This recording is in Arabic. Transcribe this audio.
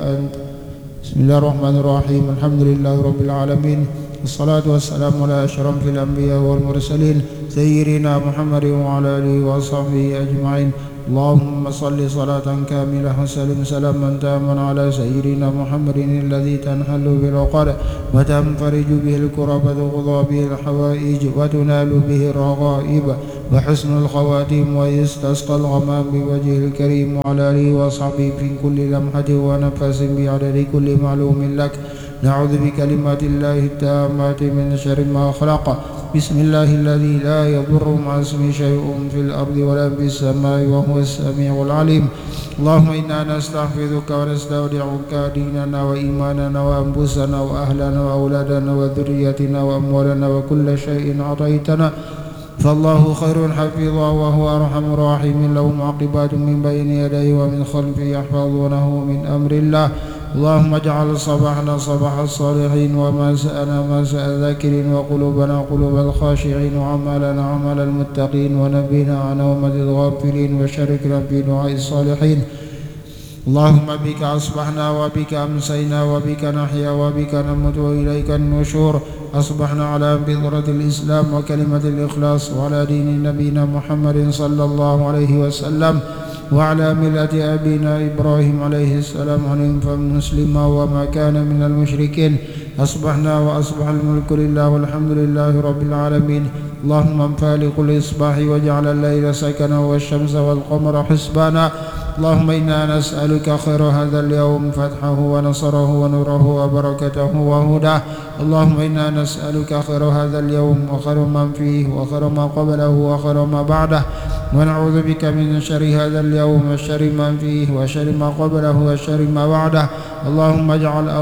أنت. بسم الله الرحمن الرحيم. الحمد لله رب العالمين، والصلاة والسلام على أشرف الأنبياء والمرسلين سيدنا محمد وعلى آله وصحبه أجمعين. اللهم صل صلاة كاملة وسلم سلاما تاما على سيدنا محمد الذي تنحل بالعقد وتنفرج به الكرب وتقضى به الحوائج وتنال به الرغائب وحسن الخواتيم ويستسقى الغمام بوجهه الكريم وعلى آله وصحبه في كل لمحة ونفس بعدد كل معلوم لك. نعوذ بكلمات الله التامات من شر ما خلق. بسم الله الذي لا يضر مع اسمه شيء في الأرض ولا في السماء وهو السميع العليم. اللهم إنا نستحفظك ونستودعك ديننا وإيماننا وأنفسنا وأهلنا وأولادنا وذريتنا وأموالنا وكل شيء أعطيتنا، فالله خير حفيظا وهو أرحم الراحمين. له معقبات من بين يديه ومن خلفه يحفظونه من أمر الله. اللهم اجعل صباحنا صباح الصالحين ومساءنا مساء الذاكرين وقلوبنا قلوب الخاشعين وعملنا عمل المتقين ونبينا عن نومة الغافلين وشاركنا في دعاء الصالحين. اللهم بك أصبحنا وبك أمسينا وبك نحيا وبك نموت وإليك النشور. أصبحنا على فطرة الإسلام وكلمة الإخلاص وعلى دين نبينا محمد صلى الله عليه وسلم وعلى ملة أبينا إبراهيم عليه السلام حنيفا مسلما وما كان من المشركين. أصبحنا وأصبح الملك لله والحمد لله رب العالمين. اللهم فالق الإصباح واجعل الليل سكنا والشمس والقمر حسبانا. اللهم إنا نسألك خير هذا اليوم، فتحه ونصره ونوره وبركته وهداه. اللهم إنا نسألك خير هذا اليوم وخير من فيه وخير ما قبله وخير ما بعده، ونعوذ بك من شر هذا اليوم وشر من فيه وشر ما قبله وشر ما بعده. اللهم اجعل